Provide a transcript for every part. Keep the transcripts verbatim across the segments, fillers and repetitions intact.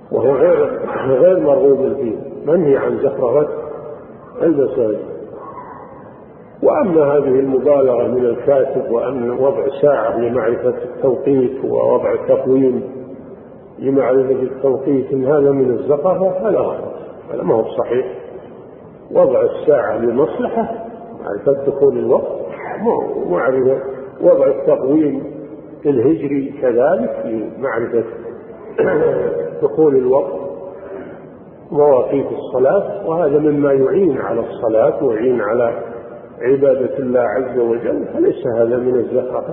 وهو غير غير مرغوب فيه، منهي عن زخرفة المساجد. وأما هذه المبالغة من الكاتب وأن وضع ساعة لمعرفة التوقيت ووضع تقويم لمعرفة التوقيت إن هذا من الزخرفة فلا غلط، هذا ما هو صحيح. وضع الساعة لمصلحة معرفة دخول الوقت، معرفة وضع التقويم الهجري كذلك لمعرفة دخول الوقت مواقيت الصلاة، وهذا مما يعين على الصلاة ويعين على عبادة الله عز وجل، فليس هذا من الزخرفة.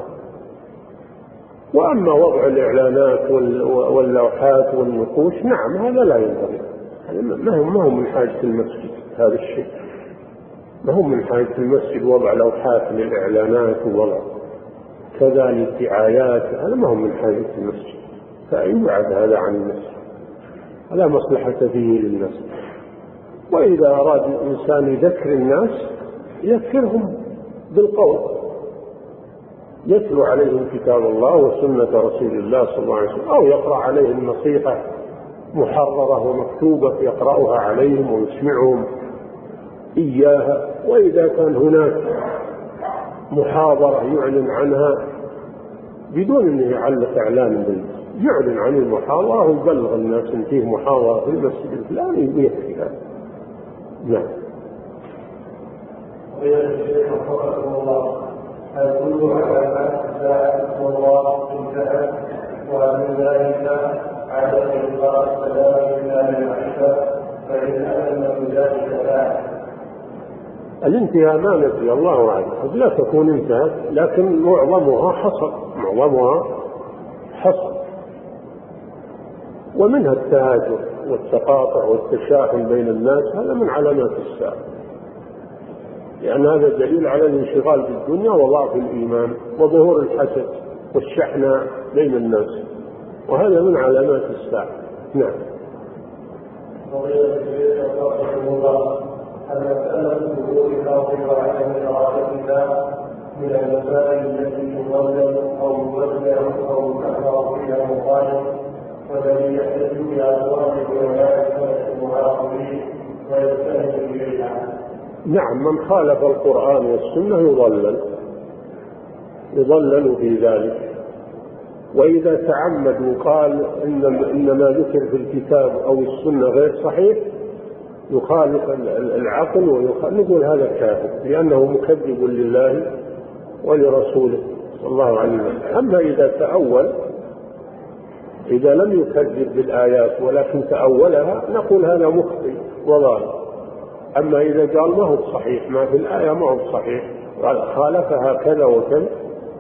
وأما وضع الإعلانات واللوحات والنقوش نعم هذا لا ينبغي، ما هو من حاجة المسجد هذا الشيء، ما هو من حاجة المسجد وضع لوحات للإعلانات ووضع كذا للدعايات، هذا ما هو من حاجة المسجد، فيبعد هذا عن المسجد، لا مصلحة فيه للناس. وإذا أراد الإنسان يذكر الناس يذكرهم بالقول، يتلو عليهم كتاب الله وسنة رسول الله صلى الله عليه وسلم، أو يقرأ عليهم نصيحة محررة ومكتوبة يقرأها عليهم ويسمعهم إياها. وإذا كان هناك محاضرة يعلن عنها بدون أن يعلق إعلان بالناس، يعلن عن المحاضرة ويبلغ الناس أن فيه محاضرة في المسجد الفلاني ويكفي هذا. نعم. هل كل علامات الساعة والله انتهت ومن ذلك عدم إلقاء السلام إلا للعشاء فإن أعلم بذلك ساعة؟ الانتهاء ما ندري، الله أعلم، قد لا تكون انتهت، لكن معظمها حصل، معظمها حصل، ومنها التهاجر والتقاطع والتشاحن بين الناس، هذا من علامات الساعة، لأن هذا دليل على الانشغال بالدنيا وضعف الإيمان وظهور الحسد والشحناء بين الناس، وهذا من علامات الساعة. نعم. المسألة ظهور الخوف وعدم إرادتها من المسائل التي تضلل أو يبدل أو يكفر فيها مخالف، والذي يحتج بأقوال ولاية المعاقبين ويستند إليها. نعم، من خالف القرآن والسنة يضلل يضلل في ذلك. وإذا تعمد وقال إن إن ما ذكر في الكتاب أو السنة غير صحيح يخالف العقل ويخالف، نقول هذا كافر لأنه مكذب لله ولرسوله صلى الله عليه وسلم. أما إذا تأول، إذا لم يكذب بالآيات ولكن تأولها نقول هذا مخطئ وضال. أما إذا قال ما هو صحيح، ما في الآية ما هو صحيح، قال خالفها كذا وكذا،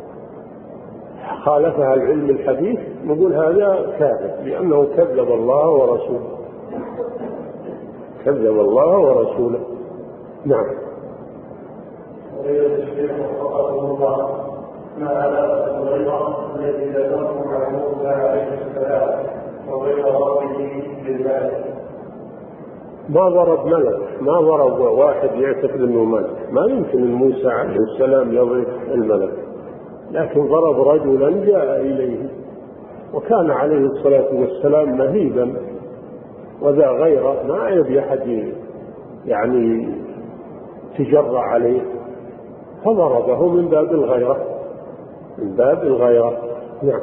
خالفها العلم الحديث، نقول هذا كافر لأنه كذب الله ورسوله، كذب الله ورسوله. نعم. ما على الغيرة الذي ذكرته عن موسى عليه السلام وغير ربه بالمال. ما ضرب ملك، ما ضرب واحد يعتقد انه ملك، ما يمكن ان موسى عليه السلام يضرب الملك، لكن ضرب رجلا جاء اليه وكان عليه الصلاة والسلام مهيبا وذا غيره، ما يبي أحد يعني تجرع عليه، فضربه من باب الغيرة، من باب الغيرة. نعم.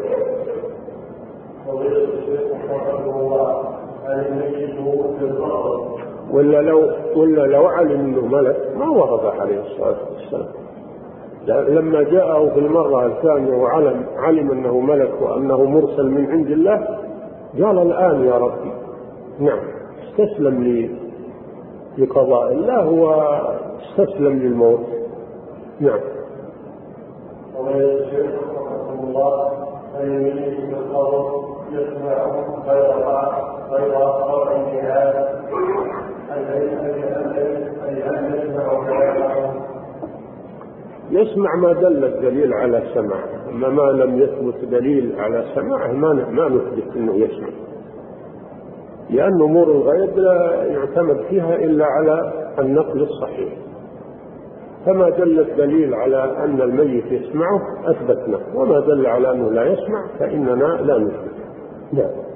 ولا لو ولا لو علم انه ملك ما ضرب عليه الصلاة والسلام، لما جاءه في المرة الثانية وعلم علم انه ملك وانه مرسل من عند الله قال الآن يا ربي. نعم، استسلم لي لقضاء الله واستسلم للموت. نعم. الله أن يميز بالقول يسمع غير غير قطع الجهاد أن يسمع كلامه، يسمع ما دل الدليل على سماعه، أما ما لم يثبت دليل على سماعه ما ما نثبت أنه يسمع، لأن أمور الغيب لا يعتمد فيها إلا على النقل الصحيح، فما دل الدليل على أن الميت يسمعه أثبتنا، وما دل على أنه لا يسمع فإننا لا نثبت. نعم.